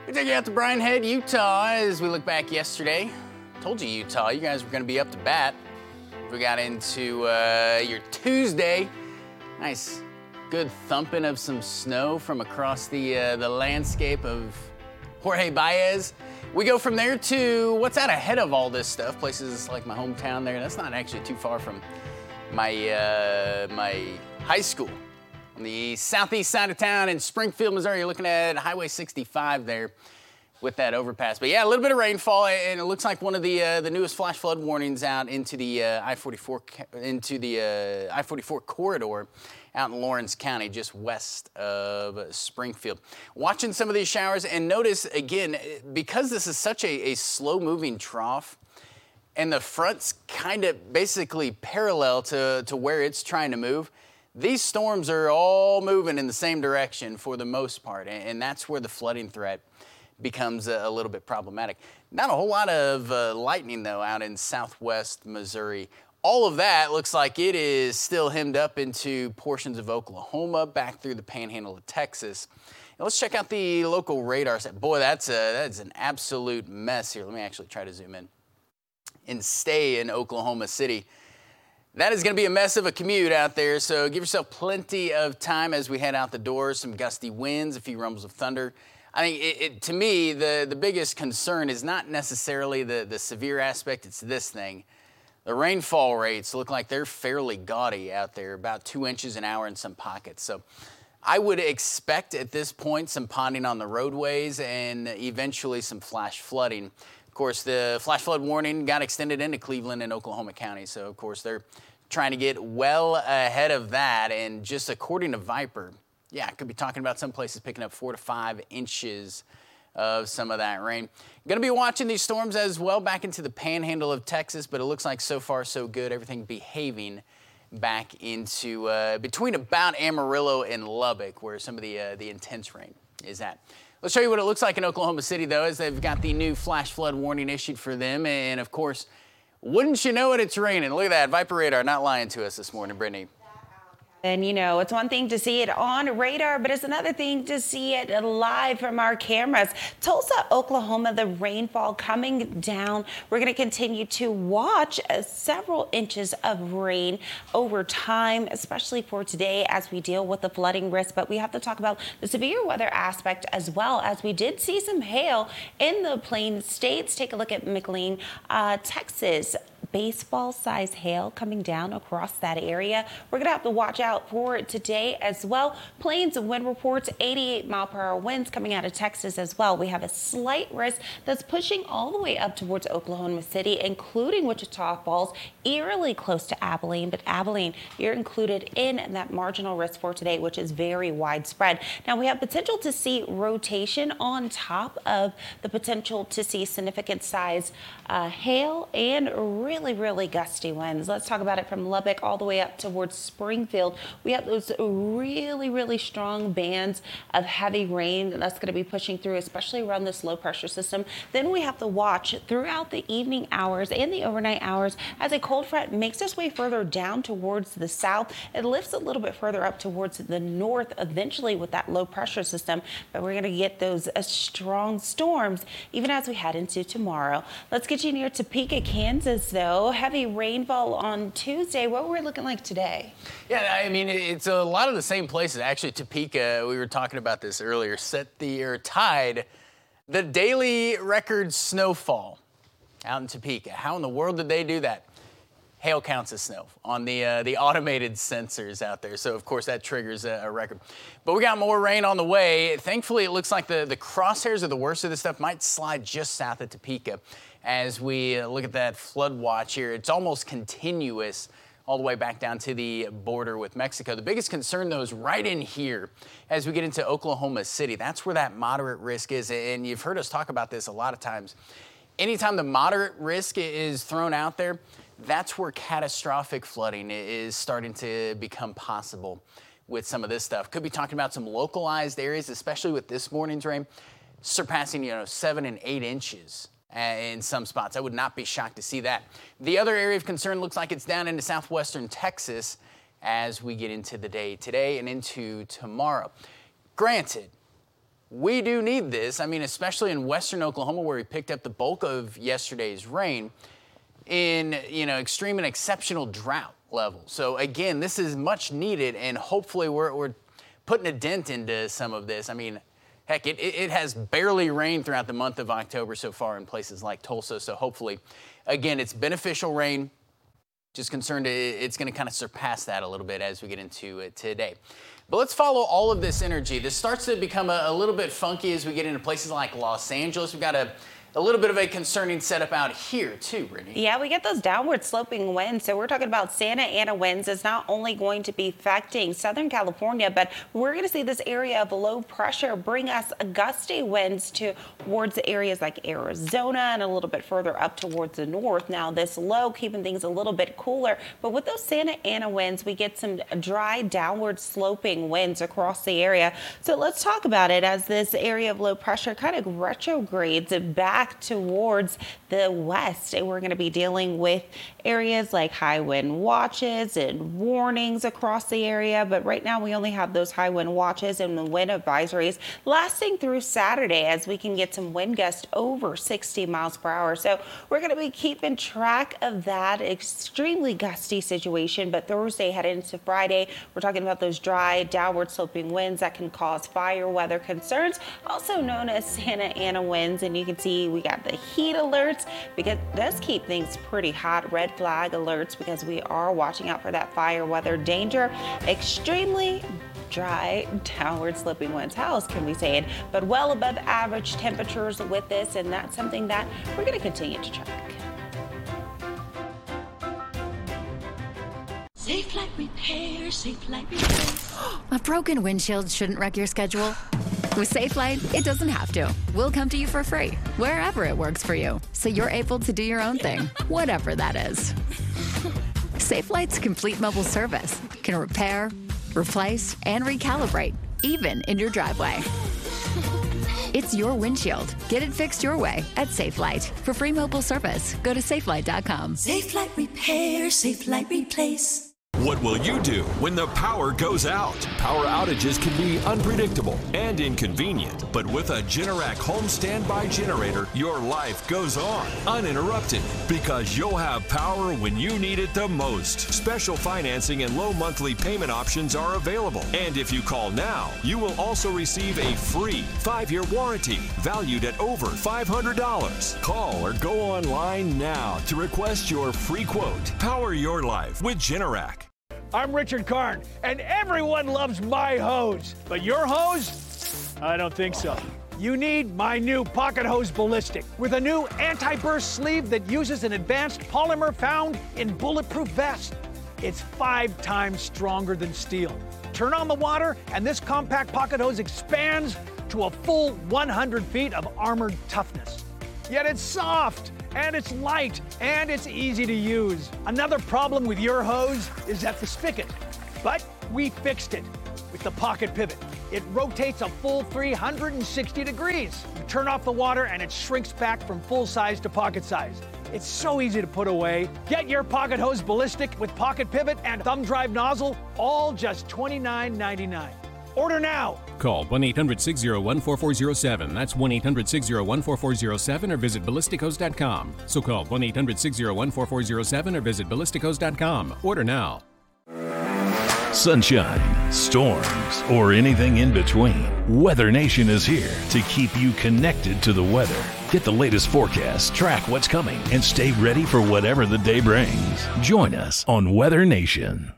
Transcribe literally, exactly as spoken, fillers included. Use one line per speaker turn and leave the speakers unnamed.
We take you out to Brian Head, Utah, as we look back yesterday. Told you, Utah, you guys were going to be up to bat. We got into uh, your Tuesday. Nice, good thumping of some snow from across the uh, the landscape of Jorge Baez. We go from there to what's out ahead of all this stuff. Places like my hometown there. That's not actually too far from my uh, my high school. On the southeast side of town in Springfield, Missouri, you're looking at Highway sixty-five there with that overpass. But yeah, a little bit of rainfall, and it looks like one of the uh, the newest flash flood warnings out into the uh, I forty-four into the uh, I forty-four corridor out in Lawrence County, just west of Springfield. Watching some of these showers, and notice again, because this is such a, a slow-moving trough, and the front's kind of basically parallel to, to where it's trying to move, these storms are all moving in the same direction for the most part, and that's where the flooding threat becomes a, a little bit problematic. Not a whole lot of uh, lightning, though, out in southwest Missouri. All of that looks like it is still hemmed up into portions of Oklahoma, back through the panhandle of Texas. And let's check out the local radar set. Boy, that's, a, that's an absolute mess here. Let me actually try to zoom in and stay in Oklahoma City. That is going to be a mess of a commute out there, so give yourself plenty of time as we head out the door. Some gusty winds, a few rumbles of thunder. I think, it, it, to me, the, the biggest concern is not necessarily the, the severe aspect. It's this thing. The rainfall rates look like they're fairly gaudy out there, about two inches an hour in some pockets. So I would expect at this point some ponding on the roadways and eventually some flash flooding. Of course, the flash flood warning got extended into Cleveland and Oklahoma County, so of course they're trying to get well ahead of that. And just according to Viper, yeah, could be talking about some places picking up four to five inches of some of that rain. Going to be watching these storms as well back into the panhandle of Texas, but it looks like so far so good. Everything behaving back into uh, between about Amarillo and Lubbock, where some of the uh, the intense rain is at. Let's show you what it looks like in Oklahoma City, though, as they've got the new flash flood warning issued for them. And, of course, wouldn't you know it, it's raining. Look at that. Viper Radar not lying to us this morning, Brittany.
And, you know, it's one thing to see it on radar, but it's another thing to see it live from our cameras. Tulsa, Oklahoma, the rainfall coming down. We're going to continue to watch uh, several inches of rain over time, especially for today as we deal with the flooding risk. But we have to talk about the severe weather aspect as well, as we did see some hail in the Plain States. Take a look at McLean, uh, Texas. Baseball size hail coming down across that area. We're going to have to watch out for it today as well. Plains and wind reports, eighty-eight mile per hour winds coming out of Texas as well. We have a slight risk that's pushing all the way up towards Oklahoma City, including Wichita Falls, eerily close to Abilene. But Abilene, you're included in that marginal risk for today, which is very widespread. Now, we have potential to see rotation on top of the potential to see significant size uh, hail and really Really, really gusty winds. Let's talk about it from Lubbock all the way up towards Springfield. We have those really, really strong bands of heavy rain that's going to be pushing through, especially around this low pressure system. Then we have to watch throughout the evening hours and the overnight hours as a cold front makes its way further down towards the south. It lifts a little bit further up towards the north eventually with that low pressure system, but we're going to get those uh, strong storms even as we head into tomorrow. Let's get you near Topeka, Kansas, though. Heavy rainfall on Tuesday. What we're looking like today?
Yeah, I mean, it's a lot of the same places. Actually, Topeka, we were talking about this earlier, set the, or tied the daily record snowfall out in Topeka. How in the world did they do that? Hail counts as snow on the uh, the automated sensors out there. So, of course, that triggers a, a record. But we got more rain on the way. Thankfully, it looks like the, the crosshairs of the worst of this stuff might slide just south of Topeka. As we uh, look at that flood watch here, it's almost continuous all the way back down to the border with Mexico. The biggest concern, though, is right in here as we get into Oklahoma City. That's where that moderate risk is. And you've heard us talk about this a lot of times. Anytime the moderate risk is thrown out there, that's where catastrophic flooding is starting to become possible with some of this stuff. Could be talking about some localized areas, especially with this morning's rain, surpassing, you know, seven and eight inches in some spots. I would not be shocked to see that. The other area of concern looks like it's down into southwestern Texas as we get into the day today and into tomorrow. Granted, we do need this. I mean, especially in western Oklahoma where we picked up the bulk of yesterday's rain in, you know, extreme and exceptional drought level. So again, this is much needed, and hopefully we're, we're putting a dent into some of this. I mean, heck, it, it has barely rained throughout the month of October so far in places like Tulsa. So hopefully, again, it's beneficial rain. Just concerned it's going to kind of surpass that a little bit as we get into it today. But let's follow all of this energy. This starts to become a, a little bit funky as we get into places like Los Angeles. We've got a A little bit of a concerning setup out here too, Brittany.
Yeah, we get those downward sloping winds. So we're talking about Santa Ana winds. It's not only going to be affecting Southern California, but we're going to see this area of low pressure bring us gusty winds towards areas like Arizona and a little bit further up towards the north. Now this low keeping things a little bit cooler, but with those Santa Ana winds, we get some dry downward sloping winds across the area. So let's talk about it as this area of low pressure kind of retrogrades back towards the west, and we're going to be dealing with areas like high wind watches and warnings across the area. But right now we only have those high wind watches and the wind advisories lasting through Saturday, as we can get some wind gusts over sixty miles per hour. So we're going to be keeping track of that extremely gusty situation. But Thursday heading into Friday, we're talking about those dry downward sloping winds that can cause fire weather concerns, also known as Santa Ana winds. And you can see we got the heat alerts because it does keep things pretty hot. Red flag alerts because we are watching out for that fire weather danger. Extremely dry downward sloping winds. How else can we say it? But well above average temperatures with this, and that's something that we're going to continue to track.
Safe Light Repair, Safe Light Repair.
A broken windshield shouldn't wreck your schedule. With SafeLight, it doesn't have to. We'll come to you for free, wherever it works for you, so you're able to do your own thing, whatever that is. SafeLight's complete mobile service can repair, replace, and recalibrate, even in your driveway. It's your windshield. Get it fixed your way at SafeLight. For free mobile service, go to safe light dot com.
Safe Light Repair, Safe Light Replace.
What will you do when the power goes out? Power outages can be unpredictable and inconvenient, but with a Generac home standby generator, your life goes on uninterrupted because you'll have power when you need it the most. Special financing and low monthly payment options are available. And if you call now, you will also receive a free five-year warranty valued at over five hundred dollars. Call or go online now to request your free quote. Power your life with Generac.
I'm Richard Karn, and everyone loves my hose. But your hose? I don't think so. You need my new Pocket Hose Ballistic with a new anti-burst sleeve that uses an advanced polymer found in bulletproof vests. It's five times stronger than steel. Turn on the water, and this compact pocket hose expands to a full one hundred feet of armored toughness. Yet it's soft, and it's light, and it's easy to use. Another problem with your hose is at the spigot, but we fixed it with the Pocket Pivot. It rotates a full three hundred sixty degrees. You turn off the water and it shrinks back from full size to pocket size. It's so easy to put away. Get your Pocket Hose Ballistic with Pocket Pivot and thumb drive nozzle, all just twenty-nine ninety-nine. Order now.
Call one eight hundred six oh one four four oh seven. That's one eight hundred six oh one four four oh seven or visit ballistic hose dot com. So call one eight hundred six oh one four four oh seven or visit ballistic hose dot com. Order now.
Sunshine, storms, or anything in between, Weather Nation is here to keep you connected to the weather. Get the latest forecast, track what's coming, and stay ready for whatever the day brings. Join us on Weather Nation.